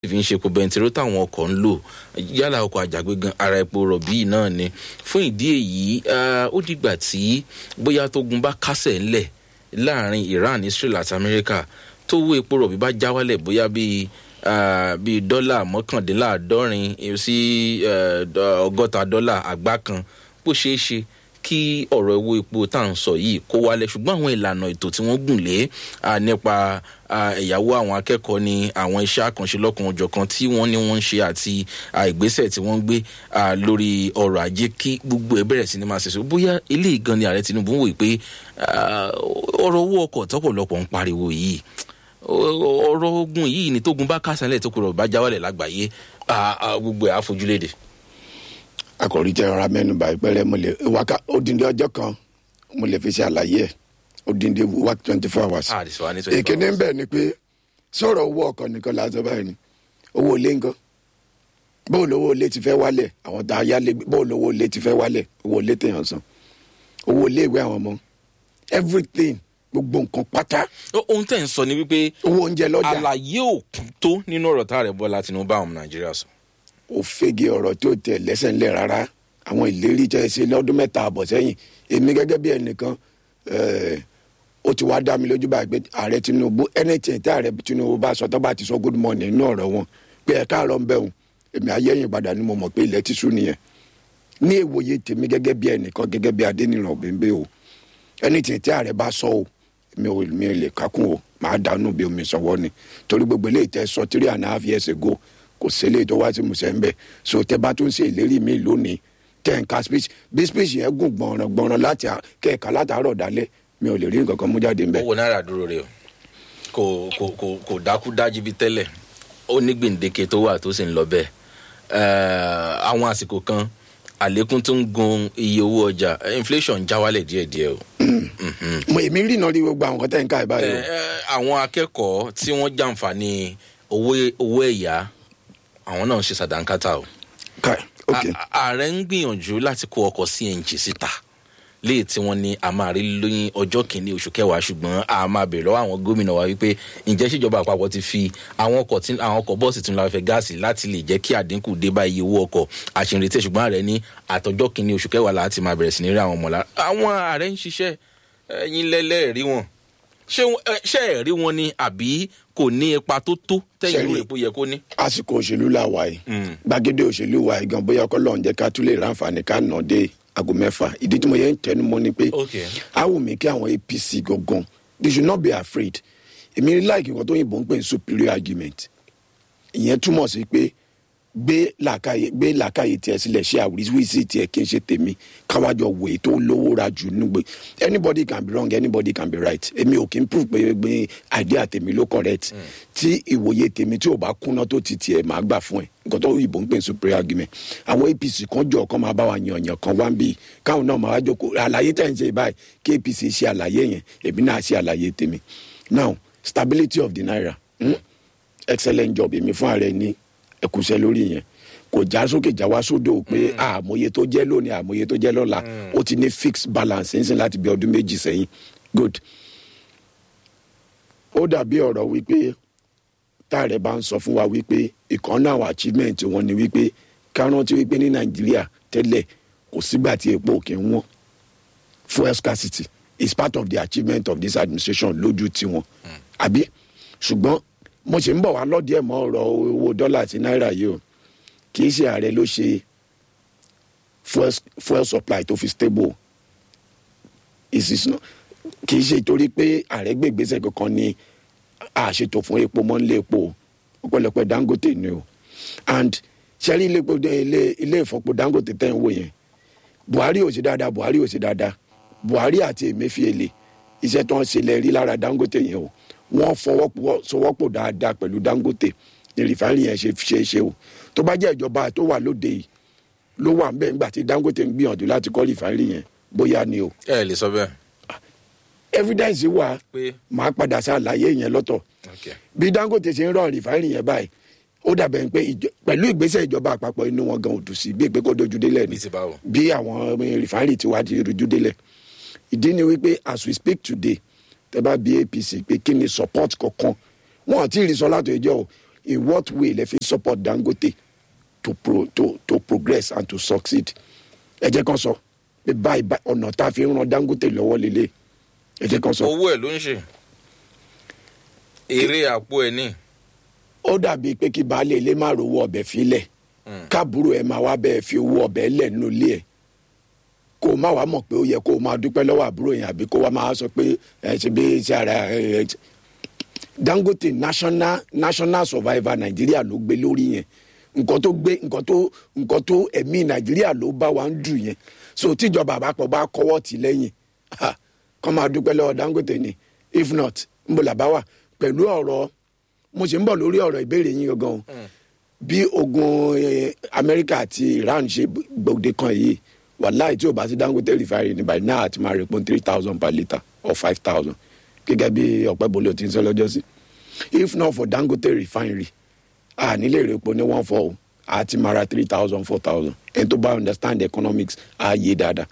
fi ń ṣe epo bẹntiró táwọn ọkọ̀ ń lò yálà ọkọ̀ àjàgbé gan ara epo rọ̀bì náà ni fún ìdí èyí ó dìgbà tí bóyá tógun bá kásẹ̀ ńlẹ̀ láàrin Iran, Israel àti Amẹ́ríkà tó wó epo rọ̀bì bá já wálẹ̀ bóyá bíi dọ́là mọ́kàndínláàádọ́rin sí $60 àgbá kan bó ṣeé ṣe kí ọ̀rọ̀ owó epo tá à ń sọ yìí kó wálẹ̀ ṣùgbọ́n àwọn ìlànà ètò tí wọ́n gùn lé nípa ẹ̀yáwó àwọn akẹ́kọ̀ọ́ ni àwọn iṣẹ́ àkànṣe lọ́kan-ò-jọ̀kan tí wọ́n ní wọ́n ń ṣe àti ìgbésẹ̀ tí wọ́n ń gbé lórí ọrọ̀ ajé kí gbogbo ẹ̀ bẹ̀rẹ̀ sí ni máa ṣẹ̀ṣẹ̀ bóyá eléyìí gan ni ààrẹ Tinubu ń wòye pé ọ̀rọ̀ owó ọkọ̀ tọ́pọ̀lọpọ̀ ń pariwo yìí ọ̀rọ̀ ogun yìí ni tógun bá kásánlẹ̀ tó kúrò bá jáwálẹ̀ lágbàáyé gbogbo ẹ̀ àfojúlédè. Àkòrí tẹ ọ̀rá mẹ́nuba ìpẹ́rẹ́ mo lè wákà odindi ọjọ́ kan mo lè fi ṣe àlàyé ẹ̀ odindi wákà 24 hours. Èkéde ń bẹ̀ ni pé sọ̀rọ̀ owó ọkọ̀ nìkan la sọ báyìí ni owó ilé nǹkan bóò lówó ilé ti fẹ́ wálẹ̀ àwọn tá a yá lé bóò lówó ilé ti fẹ́ wálẹ̀ owó ilé tèèyàn san owó ilé ìwé àwọn ọmọ everything gbogbo nǹkan pátá. Ohun tẹ́ ń sọ ni wípé owó oúnjẹ lọ́jà àlàyé òkú tó nínú ọ̀rọ̀ tá a rẹ̀ Bọ́lá Tinubu àwọn Nàìjíríà sọ. Ó fege ọ̀rọ̀ tí ó tẹ̀ lẹ́sẹ̀ ńlẹ̀ rárá àwọn ìlérí tẹ́ ẹ ṣe lọ́dún mẹ́ta àbọ̀ sẹ́yìn èmi gẹ́gẹ́ bí ẹnìkan ó ti wá dá mi lójú báyìí pé ààrẹ Tinubu anything tí ààrẹ Tinubu bá sọ tó bá ti sọ good morning nínú ọ̀rọ̀ wọn pé ẹ káàárọ̀ ń bẹ̀rùn èmi ayẹ́yìn padà ni mo mọ̀ pé ilẹ̀ ti ṣú nìyẹn ní ìwòye tèmi gẹ́gẹ́ bí ẹnìkan gẹ́gẹ́ bí Adéníran Òbímbé o anything tí ààrẹ bá sọ o mi ò lè kákún o máa dànù bí omi sọwọ́ ni torí gbogbo eléyìí tẹ́ sọ 3.5 years ago kò sílé tó wá sí musẹ̀ ń bẹ̀ so tẹ́ bá tún ṣe ìlérí mi lónìí tẹ́ ń ka speech bí speech yẹn gùn gbọ̀nràn láti kẹ́ẹ̀ka látàárọ̀ dálẹ́ mi ò lè rí nǹkan kan mú jáde ń bẹ̀. owó náírà dúró rè o kò dákú dájú bí tẹ́lẹ̀ ó ní gbèǹdéke tó wà tó sì ń lọ bẹ́ẹ̀ àwọn àsìkò kan àlékún tó ń gun iye owó ọjà inflation já wálẹ̀ díẹ̀díẹ̀ o. mo èmi rí náà rí gbogbo àwọn kan tẹ́ ń ká ìbáyọ̀. àwọn akẹ́kọ̀ọ́ tí wọ́n jàǹfààní owó ẹ̀yà àwọn náà ń ṣe sàdánkátà o. Ààrẹ ń gbìyànjú láti kó ọkọ̀ CNG síta léè tí wọ́n ní a máa rí lóyún ọjọ́ kìíní oṣù kẹwàá ṣùgbọ́n a máa bèèrè lọ́wọ́ àwọn gómìnà wa wípé ǹjẹ́ ìjọba àpapọ̀ ti fi àwọn ọkọ̀ bọ́ọ̀sì tún láfẹ́ gáàsì láti lè jẹ́ kí àdínkù dé bá iye owó ọkọ̀ àṣìrètí ṣùgbọ́n ààrẹ ní àtọjọ́ kìíní oṣù kẹwàá láti máa bẹ̀rẹ̀ sí ní rí àwọn ọmọlá àwọn ààrẹ ń ṣiṣẹ́ ẹ̀yin lẹ́lẹ́ẹ̀rí wọn ṣé ẹ̀rí wọn ni àbí kò ní ipa tó tó tẹ́yìn ìlú èpo yẹ kó ní. àsìkò òṣèlú là wà yìí gbàgede òṣèlú wà yìí gan bóyá Ọlọ́run jẹ́ ká tún lè ráǹfààní ká nà dé aago 6 ìdí tí mo yẹ ń tẹnu mọ́ ni pé á wù mí kí àwọn APC gangan they should not be afraid èmi rí láìkí nǹkan tó yìnbọn ń pè ní superior argument ìyẹn túmọ̀ sí pé gbé làákàyè tiẹ̀ sílẹ̀ ṣe àwísí tiẹ̀ kí n ṣe tèmi káwájọ wòye tó lówó ra jù nígbè anybody can be wrong anybody can be right èmi ò kí n prove pé gbé idea tèmi ló correct tí ìwòye tèmi tí ò bá kúnná tó ti tiẹ̀ máa gbà fún ẹ nǹkan tó yìnbó ń pè ní superior argument àwọn APC kan jọ kan máa bá wa yànyàn kan wá ń bì káwọn náà máa wá jókòó àlàyé tẹ̀ ń ṣe báyìí kí APC ṣe àlàyé yẹn èmi náà ṣe àlàyé tèmi now stability of the naira excellent job èmi fún ààrẹ ní ẹkùsẹ lórí yẹn kò já sókè já wá sódò pé àmọye tó jẹ́ lónìí àmọye tó jẹ́ lọ́la ó ti ní fixed balance ń sìn láti bí ọdún méjì sẹ́yìn good. ó dàbí ọ̀rọ̀ wípé táàrẹ bá ń sọ fún wa wípé ìkan náà àwọn achievement wọn ni wípé kárántí wípé ní Nàìjíríà tẹ́lẹ̀ kò sígbà tí epo òkè ń wọ́n fuel scarcity is part of the achievement of this administration lójú tiwọn àbí ṣùgbọ́n mo ṣe ń bọ̀ wá lọ́dí ẹ̀ mọ́ ọ̀rọ̀ owó dọ́là àti náírà yìí o kì í ṣe ààrẹ ló ṣe fuel supply tó fi stable kì í ṣe torí pé ààrẹ gbé ìgbésẹ̀ kankan ní àṣetò fún epo mọ́ nílé epo ọ̀pọ̀lọpọ̀ Dangote ni o and ṣẹ́rí ilé ìfọpo Dangote tẹ́ ń wò yẹn Buhari ò ṣe dáadáa Buhari àti Emefiele iṣẹ́ tó ń ṣe lẹ́rí lára Dangote yẹn o wọ́n fọwọ́pọ̀ dáadáa pẹ̀lú Dangote ní rìfáìrì yẹn ṣe o tó bá jẹ́ ìjọba tó wà lóde yìí ló wà ńbẹ̀ nígbà tí Dangote ń gbìyànjú láti kọ́ rìfáìrì yẹn bóyá ni o. ẹ lè sọ bẹ́ẹ̀. evidence wà máa padà sí àlàyé yẹn lọ́tọ̀ bí Dangote ṣe ń rọ rìfáìrì yẹn báyìí ó dàbẹ̀ pé pẹ̀lú ìgbésẹ̀ ìjọba àpapọ̀ inú wọn gan òdù sí bí ìpè kó dojú délẹ̀ ni bí àwọn rìfáìrì ti wá di dojú délẹ̀ ìdí ni wípé as we speak today tẹ́ bá bí APC pé kí ni support kankan wọn àti ìrìnsọ látò ìjọ o in what way lè fi support Dangote to progress and to succeed. Ẹ jẹ́ kan sọ pé báyìí ọ̀nà tá a fi ń ran Dangote lọ́wọ́ lélẹ̀. Ẹ jẹ́ kan sọ. Owó ẹ̀ ló ń ṣe. Èrè àpò ẹ̀ ní. Ó dàbí pé kí baálé ilé má rówó ọbẹ̀ filẹ̀. Káàbùrò ẹ̀ máa wá bẹ́ẹ̀ fi owó ọbẹ̀ lẹ̀ nínú ilé ẹ̀. Kó o má wàá mọ̀ pé ó yẹ kó o máa dúpẹ́ lọ́wọ́ àbúrò yẹn àbí kó o wá máa sọ pé ẹ ṣe bí ṣe ara Dangote national survivor Nàìjíríà ló gbé lórí yẹn. Nǹkan tó ẹ̀mí Nàìjíríà ló bá wa ń dù yẹn. So tíjọba àpapọ̀ bá kọ́wọ́ tì lẹ́yìn kọ́ máa dúpẹ́ lọ́wọ́ Dangote ni. If not nbọ làbá wà pẹ̀lú ọ̀rọ̀ mo ṣe ń bọ̀ lórí ọ̀rọ̀ ìbéèrè yín gangan bí ogun Amẹ́ríkà àti Iran ṣe gbòde kan yìí wàláì tí o bá sí Dangote refinery ní by now àti máa repon 3,000 per litre or 5,000 gẹ́gẹ́ bí Ọ̀pẹ́bọlẹ̀ tí ń sọ lọ́jọ́ sí. If not for Dangote refinery a nílé ìrèpo ní 1.4 àti máa ra 3,000 4,000 ẹni tó bá understand economics á yé dáadáa.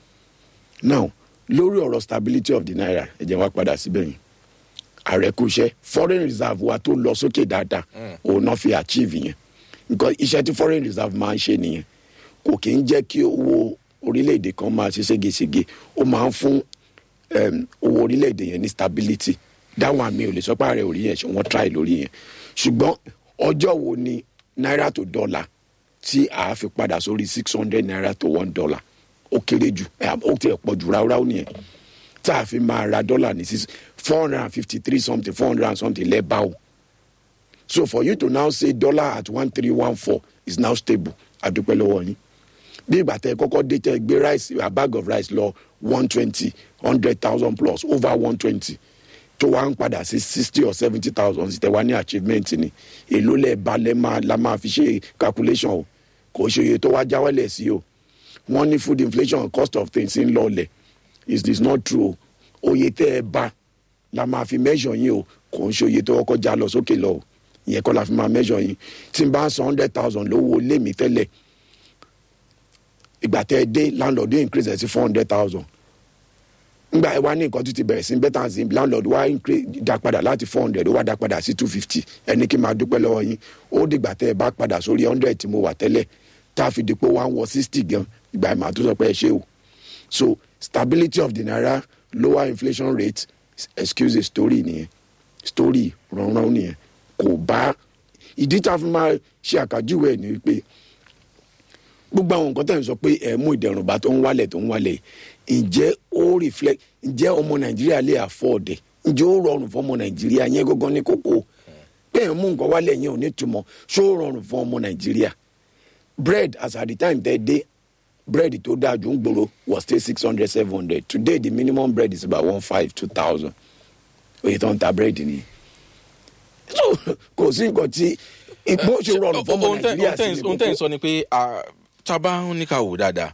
Now lórí ọ̀rọ̀ stability of the naira ẹ jẹ́ wá padà síbẹ̀ yìí ààrẹ kú iṣẹ́ foreign reserve wa tó lọ sókè dáadáa òun náà fi achieve yẹn nǹkan iṣẹ́ tí foreign reserve máa ń ṣe nìyẹn kò kì í jẹ́ kí owó orílẹ̀-èdè kan máa ṣe ségesège ó máa ń fún owó orílẹ̀-èdè yẹn ní stability dáwọn àmì ò lè sọ pé ààrẹ ò rí yẹn ṣe wọ́n try lórí yẹn ṣùgbọ́n ọjọ́ wo ni náírà tó dọ́là tí a fi padà sórí 600 naira to $1 ó kéré jù ó ti ẹ̀ pọ̀ jù ráúráú nìyẹn tá a fi máa ra dọ́là ní 453 something 400 and something lẹ́bàá o. So for you to now say dollar at 1314 is now stable adúpẹ́ lọ́wọ́ yín bí ìgbà tẹ kọ́kọ́ dé tẹ gbé rice a bag of rice lọ 120 100,000 plus over 120 tó wá ń padà sí 60 or 70,000 sí tẹ wá ní achievement ni èló lẹ bá la máa fi ṣe calculation o kò ṣe iye tó wá jáwálẹ̀ sí o wọ́n ní food inflation cost of things ń lọlẹ̀ is this not true oye tẹ ẹ bá la máa fi measure yín o kò ń ṣe oye tó kọ́kọ́ já lọ sókè lọ o ìyẹn kọ́ la fi máa measure yín tí n bá ń san 100,000 lówó lé mi tẹ́lẹ̀ ìgbà tẹ́ ẹ dé landlord yóò increase ẹ̀ sí 400,000 ngbà ẹ wá ní nǹkan tó ti bẹ̀rẹ̀ sí better sí landlord wá dá padà láti 400 ó wá dá padà sí 250 ẹni kí n máa dúpẹ́ lọ́wọ́ yín ó dìgbà tẹ́ ẹ bá padà sórí 100 tí mo wà tẹ́lẹ̀ tá a fi dípò 160 gan ìgbà ìmọ̀ àtúnṣe pé ẹ ṣe o so stability of the naira lower inflation rate excuse story nìyẹn story rànran nìyẹn kò bá ìdí tá a fi máa ṣe àkàjúwe ẹ̀ ní pé gbogbo àwọn nǹkan tẹ̀ ń sọ pé ẹ̀ mú ìdẹ̀rùnbá tó ń wálẹ̀ ǹjẹ́ ó reflect ǹjẹ́ ọmọ Nàìjíríà lè afford ẹ̀ ǹjẹ́ ó rọrùn fún ọmọ Nàìjíríà yẹn gangan ní kókó pé ẹ̀ mú nǹkan wálẹ̀ yẹn ò ní túmọ̀ ṣó rọrùn fún ọmọ Nàìjíríà bread as at the time tẹ́ dé bread tó dáa jù ń gbòòrò was still 600 700 today the minimum bread is about 1,500 2,000 oye tó ń ta bread ni so kò sí nǹkan tí bó ṣe rọrùn fún ọmọ Nàìjíríà sí ní kókó. ohun tẹ́ ń sọ ni pé tábà ń ní ká wò dáadáa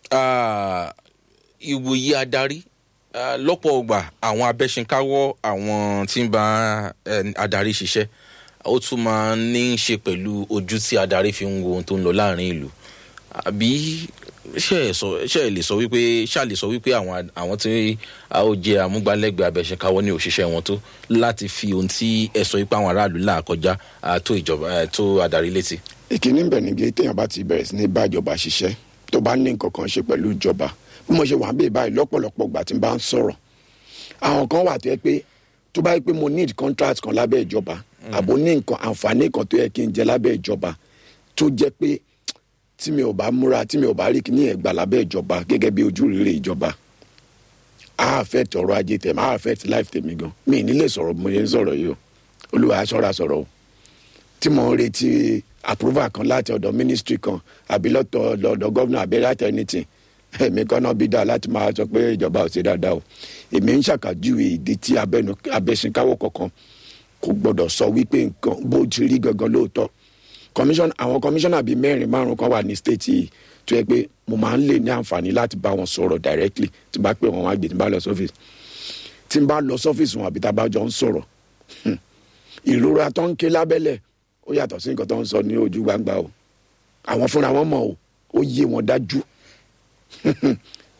ìwòye adarí lọ́pọ̀ ọgbà àwọn abẹ́ṣinkáwọ́ àwọn tí ń bá adarí ṣiṣẹ́ ó tún máa ń ní í ṣe pẹ̀lú ojú tí adarí fi ń wo ohun tó ń lọ láàrin ìlú àbí ṣe lè sọ wípé àwọn tí ó jẹ àmúgbálẹ́gbẹ̀ẹ́ abẹ́ṣinkáwọ́ ní òṣìṣẹ́ wọn tó láti fi ohun tí ẹ sọ wípé àwọn aráàlú là kọjá tó ìjọba tó adarí létí. ìkíní bẹ̀ níbi téèyàn bá ti bẹ̀rẹ̀ sí ní bá ìjọba ṣiṣẹ́ tó bá ní nǹkan kan ṣe pẹ̀lú ìjọba bí mo ṣe wà ń bèè báyìí lọ́pọ̀lọpọ̀ ìgbà tí n bá ń sọ̀rọ̀ àwọn kan wà tó yẹ pé tó bá yẹ pé mo need contract kan lábẹ́ ìjọba àbò ní nǹkan àǹfààní kan tó yẹ kí n jẹ lábẹ́ ìjọba tó jẹ́ pé tí mi ò bá múra tí mi ò bá rí kíní ẹ̀ gbà lábẹ́ ìjọba gẹ́gẹ́ bí ojú rere ìjọba á affect ọrọ̀ ajé tèmi á affect life tèmi gan mi ì nílé sọ̀rọ̀ mo yẹn ń sọ̀rọ̀ yìí o olúwa aṣọ́ra sọ̀rọ̀ o tí mo ń retí approval kan láti ọ̀dọ̀ ministry kan àbí lọ́dọ̀ governor àbí láti anything èmi kan náà bí dáa láti máa sọ pé ìjọba ò ṣe dáadáa o èmi ń ṣàkàjúwe ìdí tí abẹ́ṣinkáwọ́ kankan kò gbọ́dọ̀ sọ wípé nǹkan bó ti rí gangan lóòótọ́ àwọn kọmíṣánná bíi 4-5 kan wà ní state yìí tó yẹ pé mo máa ń lè ní àǹfààní láti bá wọn sọ̀rọ̀ directly tí bá pè wọ́n wá gbé tí bá lọ sọ́fíìsì wọn àbí tá a bá jọ ń sọ̀rọ̀ ìrora tó ń ké lábẹ́lẹ̀ ó yàtọ̀ sí nǹkan tó ń sọ ní ojú gbangba o àwọn fúnra wọn mọ̀ o ó yé wọn dájú pé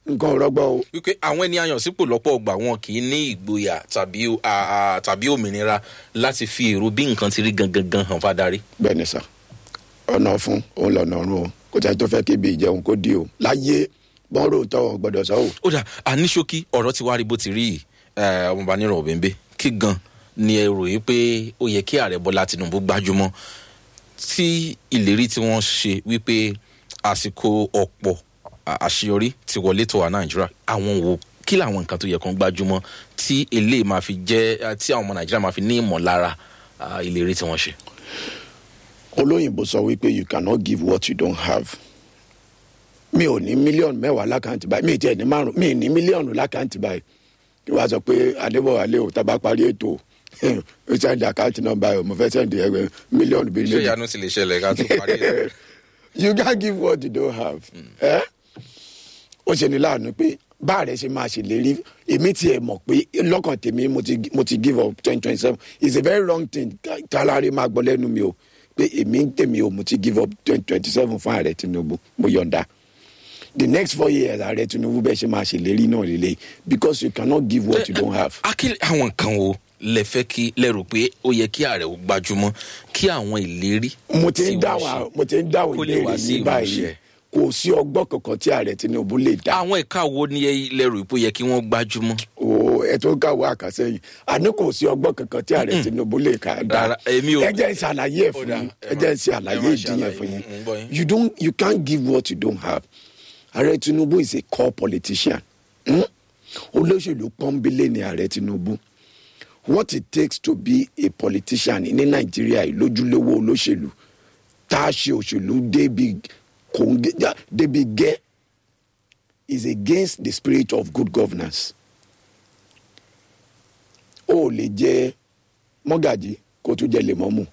nǹkan rọgbọ o. wípé àwọn ẹni àyàn sípò lọ́pọ̀ ọgbà wọn kì í ní ìgboyà tàbí òmìnira láti fi èrò bí nǹkan ti rí gangan hàn fádarí. bẹ́ẹ̀ ni sà ọ̀nà fún òun lọ́nà ọ̀run o kò tẹ́ tó fẹ́ kí ibi ìjẹun kó di o láyé bọ́ọ̀rọ̀ tọ́ gbọ́dọ̀ sọ o. ó dà àníṣókí ọ̀rọ̀ ti wá rí bó ti rí ọmọọba nírọ̀ òbẹ̀ǹbẹ̀ kí gan ni ẹ rò yí pé ó yẹ kí ààrẹ Bọ́lá Tinubu gbájúmọ́ tí ìlérí tí wọ́n ṣe wípé àsìkò ọ̀pọ̀ àṣeyọrí ti wọlé tó wà Nàìjíríà àwọn wo kí làwọn nǹkan tó yẹ kán gbájúmọ́ tí eléyìí máa fi jẹ́ tí àwọn ọmọ Nàìjíríà máa fi ní ìmọ̀lára ìlérí tí wọ́n ṣe. olóyìnbó sọ wípé you cannot give what you don't have. mi ò ní mílíọ̀nù mẹ́wàá lákàntì báyìí mi ì tiẹ̀ ní márùn mi ì ní mílíọ̀nù lákàntì báyìí kí wàá sọ pé adébọ̀wálé ò tá bá parí ètò ó sẹ́ndì àkáǹtì náà báyìí mo fẹ́ sẹ́ndì ẹgbẹ́ mílíọ̀nù bíi méjì. ṣé ìyanu sì lè ṣẹlẹ̀ ká tó parí ètò. you can't give what you don't have. ó ṣe ní láàánú pé bá rẹ̀ ṣe máa ṣèlérí èmi tiẹ̀ mọ̀ pé lọ́kàn tèmi mo ti give up 2027 it's a very wrong thing tálárẹ̀ máa gbọ́ lẹ́nu mi o pé èmi tèmi o mo ti give up 2027 fún ààrẹ Tinubu mo yọ̀ǹda. The next 4 years ààrẹ Tinubu bẹ́ẹ̀ ṣe máa ṣèlérí náà lélẹ̀ because you cannot give what you don't have. akílẹ̀ àwọn kan wo lẹ fẹ́ kí lẹ́rù pé ó yẹ kí ààrẹ ó gbájúmọ́ kí àwọn ìlérí. mo ti ń dáhùn ìbéèrè ní báyìí kò sí ọgbọ́n kankan tí ààrẹ Tinubu lè dá. àwọn ẹ̀ka wo ni lẹ́rù pé ó yẹ kí wọ́n gbájúmọ́. ẹ tó kàwé àkàsẹ́yìn àní kò sí ọgbọ́n kankan tí ààrẹ Tinubu lè kà dá. ẹ jẹ́ ń ṣàlàyé ẹ̀ fún yín ẹ jẹ́ ń ṣàlàyé ìdíyẹn fún yín you can't give what you don't have. ààrẹ Tinubu is a core politician. olóṣèlú pọ́nbélé ni ààrẹ Tinubu. What it takes to be a politician ní Nàìjíríà lójúlówó olóṣèlú tá a ṣe òṣèlú débi gẹ́ is against the spirit of good governance. o lè jẹ mọ́gàjí kó tó jẹ lèmọ́mù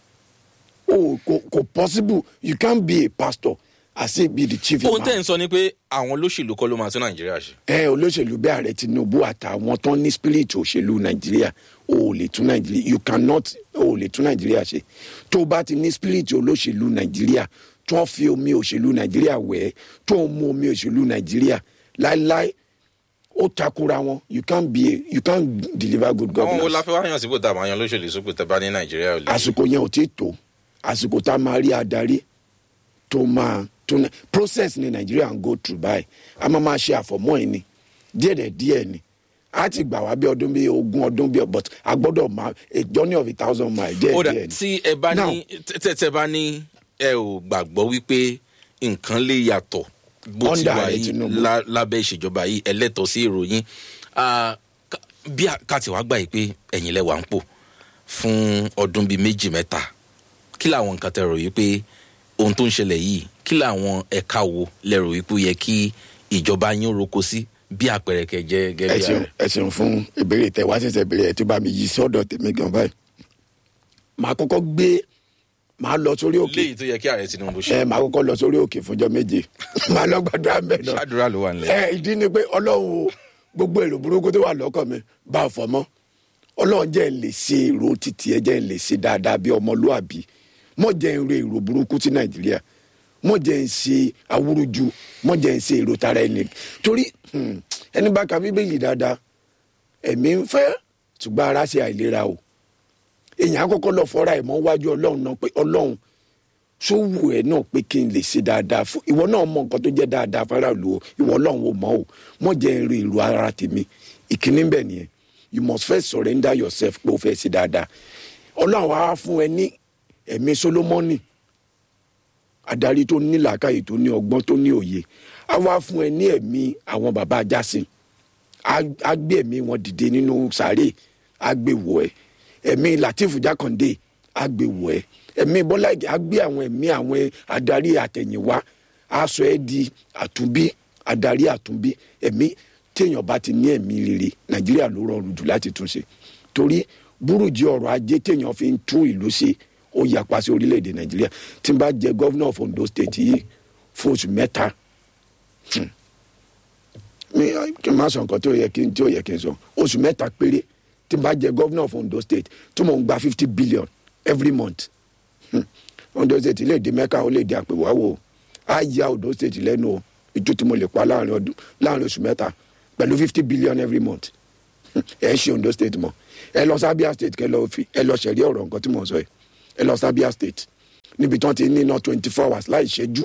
kò possible you can't be a pastor as if be the chief imam. ohun tẹ́ ń sọ ni pé àwọn olóṣèlú kọ́ ló máa tún Nàìjíríà ṣe. olóṣèlú bẹ́ẹ̀ ààrẹ Tinubu àtàwọn tán ní spirit òṣèlú Nàìjíríà o lè tún Nàìjíríà you cannot o lè tún Nàìjíríà ṣe tó bá ti ní spirit olóṣèlú Nàìjíríà tó fi omi òṣèlú Nàìjíríà wẹ̀ tó mú omi òṣèlú Nàìjíríà láíláí ó takora wọn you can't deliver good governance. àwọn wo la fẹ́ wá yàn sípò tá a máa yan olóṣèlú sípò tẹ́ bá ní Nàìjíríà. àsìkò yẹn ò tí ì tó àsìkò tá a máa rí adarí tó máa process ni Nigeria ń go through báyìí a máa ṣe àfọ̀mọ́ ẹ̀ ni díẹ̀ ni a ti gbà wá bí ọdún bí 20 ọdún bí but a gbọ́dọ̀ máa a journey of 1,000 miles díẹ̀ ni. tí ẹ bá ní tẹ́ bá ní ẹ ò gbàgbọ́ wípé nǹkan lè yàtọ̀ bó ti wà yìí lábẹ́ ìṣèjọba yìí ẹlẹ́tọ̀ọ́ sí ìròyìn bí káàtì wàá gbà yìí pé ẹ̀yin lẹ wà ń pò fún ọdún bíi 2-3 kí làwọn nǹkan tẹ́ rò yìí pé ohun tó ń ṣẹlẹ̀ yìí kí làwọn ẹ̀ka wo lẹ́rù wípé yẹ kí ìjọba yín roko sí bí àpẹẹrẹ kẹjẹ gẹ́gẹ́ bí ààrẹ. ẹ ṣeun fún ìbéèrè tẹ wá ṣẹ̀ṣẹ̀ béèrè ẹ tí bá mi yí sọ́dọ̀ tèmi gan báyìí màá kọ́kọ́ màá lọ sórí òkè. léyìí tó yẹ kí ààrẹ Tinubu ṣe. màá kọ́kọ́ lọ sórí òkè fúnjọ́ 7 màá lọ gbàdúrà mẹ́rin. ṣáàdúrà ló wà nílẹ̀. ìdí ni pé Ọlọ́run gbogbo èrò burúkú tó wà lọ́kàn mi bá a fọ́ mọ́ Ọlọ́run jẹ́ ń lè ṣe èrò títì ẹ jẹ́ ń lè ṣe dáadáa bí ọmọlúàbí mọ̀ jẹ́ ń ro èrò burúkú ti Nàìjíríà mọ̀ jẹ́ ń ṣe awúrúju mọ̀ jẹ́ ń ṣe èrò tara ẹni torí ẹni bá ka Bíbélì dáadáa ẹ̀mí ń fẹ́ ṣùgbọ́n ara ṣe àìlera o èèyàn àkọ́kọ́ lọ fọ́ra ẹ̀ mọ́ wájú Ọlọ́run náà pé Ọlọ́run sówù ẹ̀ náà pé kí n lè ṣe dáadáa fún ìwọ náà mọ nǹkan tó jẹ́ dáadáa fáráàlú o ìwọ Ọlọ́run ò mọ̀ o mọ̀ jẹ́ ń ro èrò ara tèmi ìkíní bẹ̀ nìyẹn you must first surrender yourself pé o fẹ́ ṣe dáadáa Ọlọ́run á fún ẹ ní ẹ̀mí Solomoni adarí tó ní làákàyè tó ní ọgbọ́n tó ní òye á wá fún ẹ ní ẹ̀mí àwọn bàbá Jásìn á gbé ẹ̀mí wọn dìde nínú sàárè á gbé wọ̀ ẹ́ ẹ̀mí Lateef Jákàndé á gbé wọ̀ ẹ́ ẹ̀mí Bọ́lá Ìgè á gbé àwọn ẹ̀mí àwọn adarí àtẹ̀yìnwá á sọ ẹ́ di àtúnbí adarí àtúnbí ẹ̀mí téèyàn bá ti ní ẹ̀mí rere Nàìjíríà ló rọrùn jù láti túnṣe torí burújí ọrọ̀ ajé téèyàn fi ń tún ìlú ṣe ó yapa sí orílẹ̀-èdè Nàìjíríà tí n bá jẹ gọ́vnọ̀ of Ondo State yìí fún oṣù 3 mi kí n má sọ nǹkan tí ó yẹ kí n sọ oṣù 3 péré tí n bá jẹ gọ́vnọ̀ of Ondo State tí mò ń gba 50 billion every month Ondo State lè di Mẹ́kà ó lè di àpèwáwò á ya Ondo State lẹ́nu o ìjọ tí mo lè pa láàrin oṣù mẹ́ta pẹ̀lú 50 billion every month ẹ ṣe Ondo state mọ́ ẹ lọ sí Abia state ẹ lọ ṣẹ̀rí ọ̀rọ̀ nǹkan tí mo sọ yìí ẹ lọ sí Abia state níbi tí wọ́n ti ní iná 24 hours láì ṣẹ́jú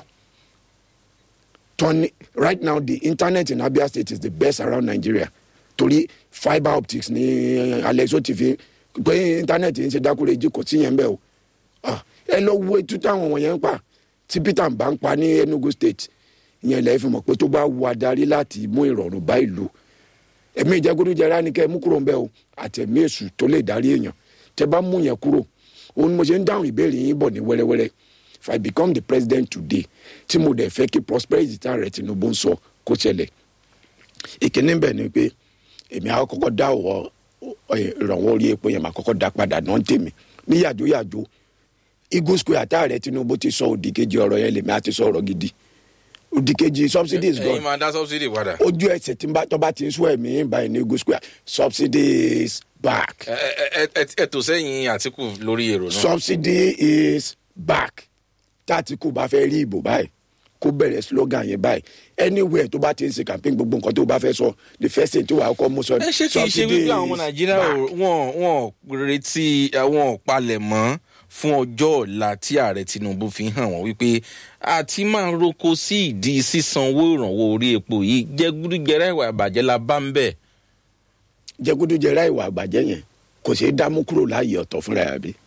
right now the internet in Abia state is the best around Nigeria torí fibre optics ní Alexo TV pé internet ń ṣe dákúrẹ́jì kò sí yẹn bẹ́ẹ̀ o ẹ lọ wo ètò táwọn wọ̀nyẹn ń pa tí Peter Mbah ń pa ní Enugu state ìyẹn lẹ́yìn fún mọ̀ pé tó bá wu adarí láti mú ìrọ̀rùn bá ìlú ẹ̀mí ìjẹgúdújẹrá ni kẹ́ ẹ mú kúrò ń bẹ́ẹ̀ o àtẹ̀mí èṣù tó lè darí èèyàn tẹ́ bá mú yẹn kúrò òun mo ṣe ń dáhùn ìbéèrè yín bọ̀ ní wẹ́rẹ́wẹ́rẹ́ if I become the president today tí mo dẹ̀ fẹ́ kí prosperity tá rẹ̀ Tinubu ń sọ kó ṣẹlẹ̀ ìkíní bẹ̀ ni pé èmi àkọ́kọ́ dá ìrànwọ́ orí epo yẹn mà kọ́kọ́ dá padà náà tèmi ní yàjóyàjó Eagle Square tá rẹ̀ Tinubu ti sọ òdìkejì ọ̀rọ̀ yẹn lèmi àti sọ ọ̀rọ̀ gidi òdìkejì subsidies gone ẹ̀yin máa dá subsidy padà ojú ẹsẹ̀ tí tó bá ti ń sún ẹ̀mí báyìí ní Eagle Square subsidies back. ẹ tò sẹ́yìn Àtíkù lórí èrò náà. subsidy is back tàtíkù bá fẹ́ rí ìbò báyìí kó bẹ̀rẹ̀ slogan yẹn báyìí anywhere tó bá ti ń ṣe campaign gbogbo nǹkan tó bá fẹ́ sọ the first thing tí wàá kọ́ mú sọ ẹ ṣé kì í ṣe wípé àwọn ọmọ Nàìjíríà wọn retí wọn palẹ̀ mọ́ fún ọjọ́ ọ̀la tí ààrẹ Tinubu fi hàn wọ́n wípé àti máa roko sí ìdí sísanwó ìrànwọ́ orí epo yìí jẹgúdújẹrá ìwà ìbàjẹ́ la bá ń bẹ̀. jẹgúdújẹrá ìwà ìbàjẹ́ yẹn kò ṣeé dámú kúrò láàyè ọ̀tọ̀ fúnra ẹ̀ bí.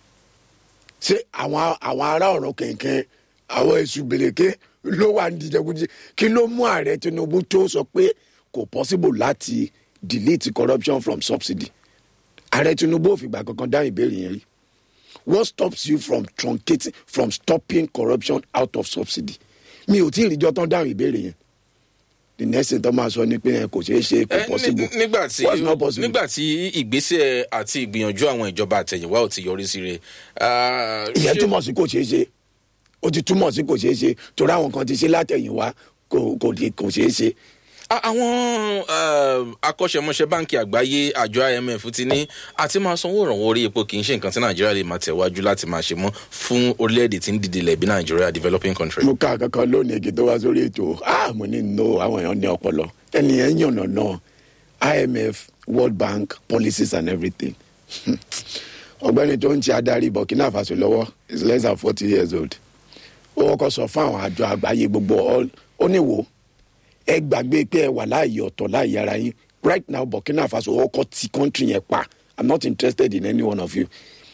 ṣé àwọn ará ọ̀rọ̀ kẹ̀kẹ́ àwọn èṣù gbèlèké ló wà ní jẹgúdújẹ kí ló mú ààrẹ Tinubu tó sọ pé kò possible láti delete corruption from subsidy. ààrẹ Tinubu ò fìgbà kankan dá ìbéèrè yẹn rí. What stops you from stopping corruption out of subsidy? Mi ò tí ì ríjọ́ tán dáhùn ìbéèrè yẹn. The next thing tó máa sọ ni pé kò ṣeé ṣe kò possible. nígbà tí ìgbésẹ̀ àti ìgbìyànjú àwọn ìjọba àtẹ̀yìnwá ò ti yọrí sí rẹ̀. ìyẹn túmọ̀ sí kò ṣeé ṣe. Ó ti túmọ̀ sí kò ṣeé ṣe torí àwọn kan ti ṣe látẹ̀yìnwá kò ṣeé ṣe. àwọn akọ́ṣẹ́mọṣẹ́ báńkì àgbáyé àjọ IMF ti ní àti máa sanwó ìrànwọ́ orí epo kì í ṣe nǹkan tí Nàìjíríà lè máa tẹ̀wájú láti máa ṣe mọ́ fún orílẹ̀-èdè tí ń dìde lẹ̀ bí Nàìjíríà developing country. mo ká kankan lónìí èkì tó wá sórí ètò mo ní no àwọn èèyàn ní ọpọlọ ẹnìyẹn yànnà náà IMF World Bank policies and everything ọ̀gbẹ́ni tó ń ṣe adarí Burkina Faso lọ́wọ́ is less than 40 years old ó kọ́kọ́ sọ fún àwọn àjọ àgbáyé gbogbo ó níwò ẹ gbàgbé pé ẹ wà láàyè ọ̀tọ̀ láàyè ara yín right now Burkina Faso ọkọ̀ ti country yẹn pa I'm not interested in any one of you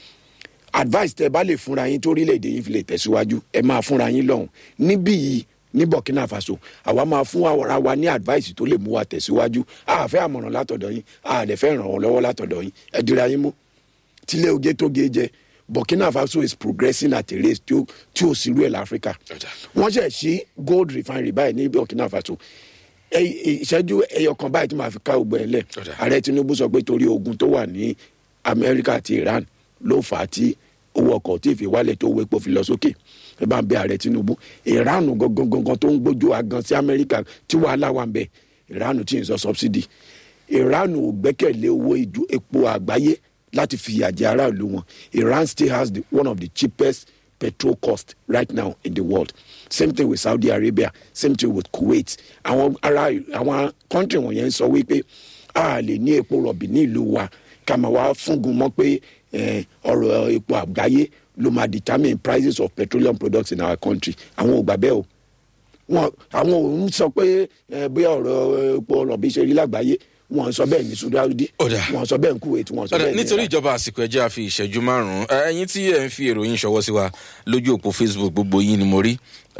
advice tẹ bá lè fúnra yín tó orílẹ̀-èdè yín fi lè tẹ̀síwájú ẹ máa fúnra yín lọ́hùn níbí yìí ní Burkina Faso àwa máa fún ara wa ní advice tó lè mú wa tẹ̀síwájú a fẹ́ àmọ̀ràn látọ̀dọ̀ yín a dẹ̀ fẹ́ ràn wọ́n lọ́wọ́ látọ̀dọ̀ yín ẹ dira yín mú tílé oge tó ge jẹ Burkina Faso is progressing at a rate tí ó sì rú ẹ̀ láfíríkà wọ́n ṣẹ̀ sí gold refinery báyìí ní Burkina Faso ìṣẹ́jú ẹyọkan báyìí tí màá fi ká ogbẹ́ ẹ̀ lẹ̀ ààrẹ Tinubu sọ pé torí ogun tó wà ní Amẹ́ríkà àti Iran ló fà á tí owó ọkọ̀ tí ìfi wálẹ̀ tó owó epo fi lọ sókè ẹ bá ń bẹ ààrẹ Tinubu Iran gangan tó ń gbójú agan sí Amẹ́ríkà tí wàhálà wà ń bẹ Iran tí ń sọ subsidy Iran ò gbẹ́kẹ̀lé owó epo àgbáyé láti fi ìyà jẹ aráàlú wọn Iran still has one of the cheapest petrol cost right now in the world same thing with Saudi Arabia same thing with Kuwait àwọn country wọ̀nyẹn sọ wípé a lè ní epo rọ̀bì ní ìlú wa ká máa wá fúngun mọ́ pé ọ̀rọ̀ epo àgbáyé ló máa determine prices of petroleum products in our country àwọn ò gbà bẹ́ẹ̀ o àwọn ò ń sọ pé bóyá ọ̀rọ̀ epo rọ̀bì ṣe rí lágbàáyé wọn sọ bẹ́ẹ̀ ní Saudi wọn sọ bẹ́ẹ̀ ní Kuwait wọn sọ bẹ́ẹ̀ ní. nítorí ìjọba àsìkò ẹjẹ àfi ìṣẹ́jú márùn-ún ẹ̀yin tí ẹ ń fi èròyìn ṣọwọ́ sí wa lójú òpó Facebook gbogbo yín ni mo rí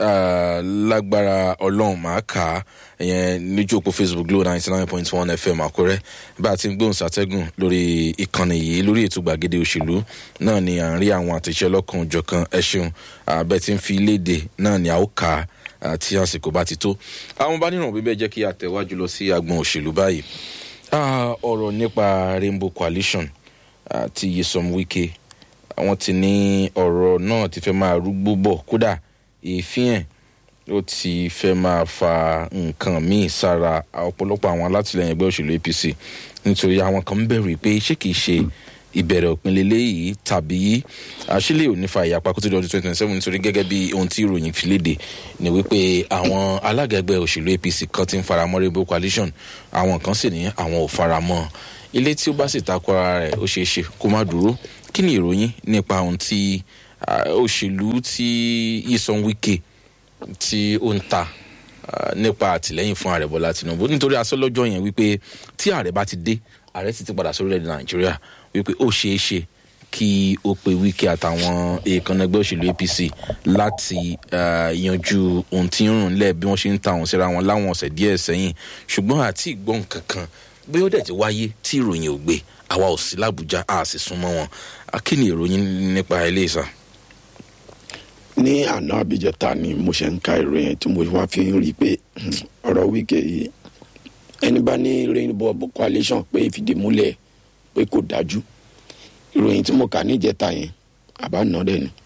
lágbára Ọlọ́run máa kà á ẹ̀yẹn lójú òpó Facebook Glo 99.1 FM Àkúrẹ́ bá a ti ń gbóhùn sátẹ́gùn lórí ìkànnì yìí lórí ètò gbàgede òṣèlú náà ni à ń rí àwọn àtẹ̀jẹ́ lọ́kàn òjọ̀kan ẹ ṣeun bẹ́ẹ̀ tí ń fi léde náà ni a ó kà á tí àsìkò bá ti tó àwọn bá níràn bíbẹ́ jẹ́ kí a tẹ̀wájú lọ sí agbọn òṣèlú báyìí ọ̀rọ̀ nípa Rainbow Coalition ti Nyesom Wike àwọn ti ní ọ̀rọ̀ náà ti fẹ́ máa rúgbó bọ̀ kódà èéfín ẹ̀ ó ti fẹ́ máa fa nǹkan míì sára ọ̀pọ̀lọpọ̀ àwọn alátìlẹyìn ẹgbẹ́ òṣèlú APC nítorí àwọn kan ń bẹ̀rù pé ṣé kìí ṣe ìbẹ̀rẹ̀ òpin lélẹ́yìí tàbí àṣìlẹ̀ ò ní fa ìyapa kó tó di ọdún 2027 nítorí gẹ́gẹ́ bí ohun tí ìròyìn fi léde ni wípé àwọn alága ẹgbẹ́ òṣèlú APC kan ti ń faramọ́ Rainbow Coalition, àwọn kan sì ní àwọn ò faramọ́. Ilé tí ó bá sì takò ara rẹ̀ ó ṣeé ṣe kó má dúró. Kí ni ìròyìn nípa ohun tí òṣèlú tí Nyesom Wike tí ó ń ta nípa àtìlẹ́yìn fún ààrẹ Bọ́lá Tinubu? Nítorí aṣọ lọ́jọ́ yẹn wípé tí ààrẹ bá ti dé, ààrẹ sì ti padà sórílẹ̀-èdè Nàìjíríà, wípé ó ṣeé ṣe kí ó pe Wike àtàwọn èèkàn ẹgbẹ́ òṣèlú APC láti yanjú ohun tí ń rùn lẹ̀ bí wọ́n ṣe ń ta àwọn síra wọn láwọn ọ̀sẹ̀ díẹ̀ sẹ́yìn, ṣùgbọ́n àti ìgbọ́n kankan bí ó dẹ̀ ti wáyé tí ìròyìn ò gbé, àwa ò sí l'Àbújá, a sì súnmọ́ wọn. Kí ni ìròyìn nípa ilé ìsà? Ní àná àbíjẹta ni mo ṣe ń ka ìròyìn tí mo wá fi ń rí i pé ọ̀rọ̀ Wike yìí, ẹni bá ní Rainbow Coalition pé ìfìdímúlẹ̀ pé kò dájú, ìròyìn tí mo kà níjẹta yẹn àbá nà dẹ̀ ni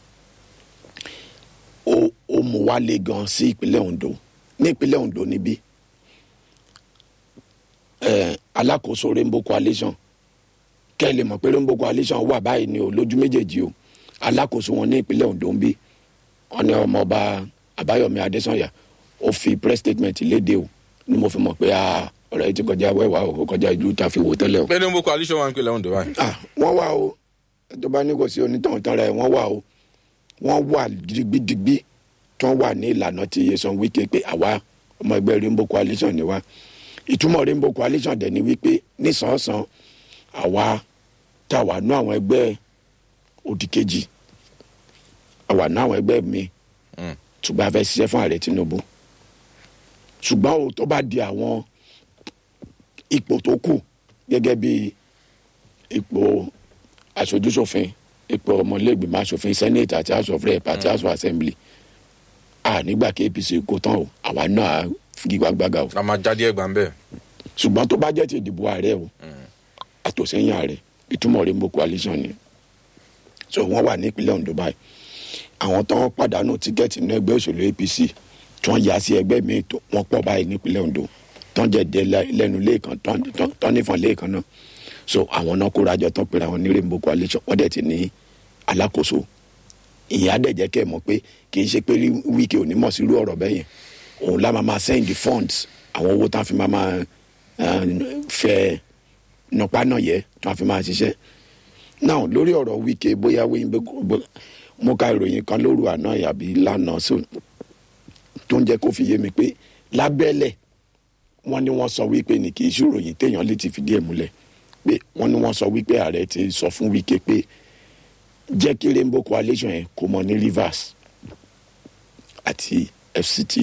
ó mú wálé gan sí ìpínlẹ̀ Ondo. Ní ìpínlẹ̀ Ondo níbí alákòóso Rainbow Coalition, kẹ́ ẹ lè mọ̀ pé Rainbow Coalition wà báyìí ní olójú méjèèjì o, alákòóso wọn ní ìpínlẹ̀ Ondo ń bí wọn ní ọmọọba Àbáyọ̀mí Adésànyà ó fi press statement léde o, ni mo fi mọ̀ pé ọ̀rọ̀ yìí ti kọjá wẹ́wà o, kọjá ìlú ta fi wò tẹ́lẹ̀ o. bẹ́ẹ̀ ni Rainbow Coalition wà ń pè lẹ́wọ̀n dùbà. Wọ́n wà o, tó bá ní kò sí onítàn rẹ̀ wọ́n wà o, wọ́n wà digbidigbi tí wọ́n wà ní ìlànà ti Nyesom Wike pé àwa ọmọ ẹgbẹ́ Rainbow Coalition ni wá. Ìtumọ̀ Rainbow Coalition dẹ̀ ni wípé nísànsán àwa tá wà nú àwọn ẹgbẹ́ òdìkejì, àwa nú àwọn ẹgbẹ́ mi ṣùgbọ́n a fẹ́ ṣiṣẹ́ fún ààrẹ Tinubu. Ṣùgbọ́n o tó bá di àwọn ipò tó kù gẹ́gẹ́ bí ipò aṣojúṣòfin, ipò ọmọlẹ́gbìmọ̀ aṣòfin Senate àti House of Rep àti House of Assembly, nígbà kí APC kó tán o, àwa náà figigbágbága o. a máa jáde ẹgbàá ń bẹ̀. Ṣùgbọ́n tó bá jẹ́ ti ìdìbò ààrẹ o, àtòsẹ́yìn ààrẹ, ìtumọ̀ Rainbow Coalition ni. So wọ́n wà ní ìpínlẹ̀ Ondo báyìí. Àwọn tó ń pàdánù tíkẹ́ẹ̀tì ní ẹgbẹ́ òṣèlú APC tí wọ́n yà sí ẹgbẹ́ míì tó wọ́n pọ̀ báyìí ní ìpínlẹ̀ Ondo, tó ń jẹ̀dẹ̀ lẹ́nu lẹ́ẹ̀kan, tó ń nífọ̀n lẹ́ẹ̀kan náà. So àwọn náà kóra jọ tán pèrè àwọn ní Rainbow Coalition, wọ́n dẹ̀ ti ní alákòóso. Ìyẹn á dẹ̀ jẹ́ kẹ́ ẹ̀ mọ̀ pé kì í ṣe pé Wike ò ní mọ̀ sí irú ọ̀rọ̀ bẹ́yẹn. Òun lá máa send the funds, àwọn owó tán fi máa fẹ́ nọpá náà yẹ tán fi máa ṣiṣẹ́. Now lórí ọ̀rọ̀ Wike, bóyá mo ka ìròyìn kan lóru àná àbí lánàá tó ń jẹ́ kó fi yé mi pé lábẹ́lẹ̀ wọ́n ní wọ́n sọ wípé ní kì í ṣòròyìn téèyàn lè ti fìdí ẹ̀ múlẹ̀, pé wọ́n ní wọ́n sọ wípé ààrẹ ti sọ fún Wike pé jẹ́ kí Rainbow Coalition yẹn kó mọ ní Rivers àti FCT,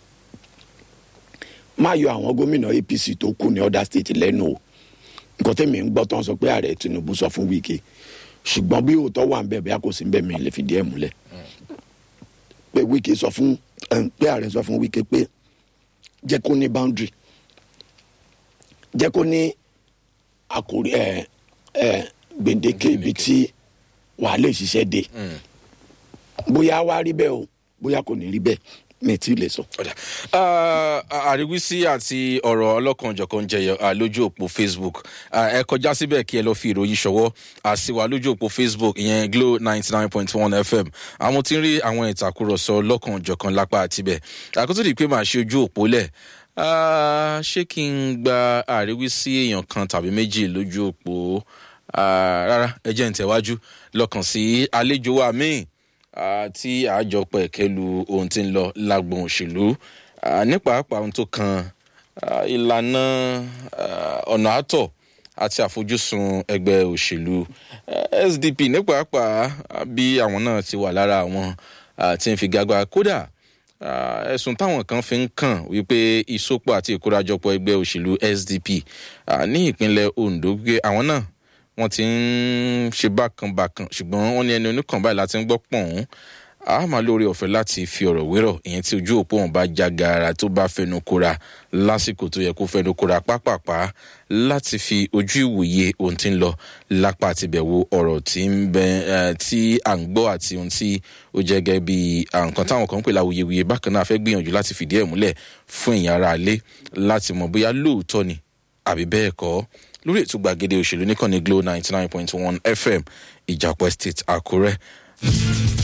má yọ àwọn gómìnà APC tó kù ní other state lẹ́nu o. Nǹkan tẹ́mi ń gbọ́ tán sọ pé ààrẹ Tinubu sọ fún Wike, ṣùgbọ́n bí òótọ́ wà ń bẹ̀ bí a kò sí ń bẹ̀ mi lè fìdí ẹ̀ múlẹ̀ pé Wike sọ fún pé ààrẹ sọ fún Wike pé jẹ́ kó ní boundary, jẹ́ kó ní àkórí gbèǹdéke ibi tí wàá lè ṣiṣẹ́ dé. Bóyá wá rí bẹ́ẹ̀ o, bóyá kò ní rí bẹ́ẹ̀, mi tí lè sọ. Àríwísí àti ọ̀rọ̀ ọlọ́kanjọ̀kan jẹyọ lójú òpó Facebook. Ẹ kọjá síbẹ̀ kí ẹ lọ fi ìròyìn ṣọwọ́ àsìwà lójú òpó Facebook ìyẹn Glo 99.1 FM. Àwọn tí ń rí àwọn ìtàkùrọ̀sọ ọlọ́kanjọ̀kan lápá àtibẹ̀. Àkótó di pé màá ṣe ojú òpó lẹ̀. Ṣé kí n gba àríwísí èèyàn kan tàbí méjì lójú òpó? Rárá, ẹ jẹ́ n tẹ̀wájú lọ́kàn sí àlejò wa míì tí àjọpọ̀ ẹ̀kẹ́lu ohun tí ń lọ lágbọn òṣèlú ní pàápàá ohun tó kan ìlànà ọ̀nà àtọ̀ àti àfojúsùn ẹgbẹ́ òṣèlú SDP ní pàápàá bí àwọn náà ti wà lára àwọn tí ń fi gágbá. Kódà ẹ̀sùn táwọn kan fi ń kàn wípé ìsopọ̀ àti ìkórajọpọ̀ ẹgbẹ́ òṣèlú SDP ní ìpínlẹ̀ Ondo gbé àwọn náà wọ́n ti ń ṣe bákan ṣùgbọ́n wọ́n ní ẹni oníkan báyìí láti ń gbọ́ pọ̀n a máa lórí ọ̀fẹ́ láti fi ọ̀rọ̀ wérọ̀ ìyẹn tí ojú òpó wọn bá já gaara tó bá fẹnu kóra lásìkò tó yẹ kó fẹnu kóra pápápá láti fi ojú ìwòye ohun tí ń lọ lápá àtibẹ̀ wo ọ̀rọ̀ tí ń bẹ tí à ń gbọ́ àti ohun tí ó jẹ́ gẹ́gẹ́ bí nǹkan táwọn kan ń pè láwuyewuye bákan náà fẹ́ gbìyànjú láti fìdí ẹ̀ múlẹ̀ fún ìyẹn ara alé láti mọ̀ bóyá lóòótọ́ ni àbí bẹ́ẹ̀ kọ́ lórí ètò gbàgede òṣèlú nìkan ní Glo 99.1 FM Ìjàpọ̀ Estate Àkúrẹ́.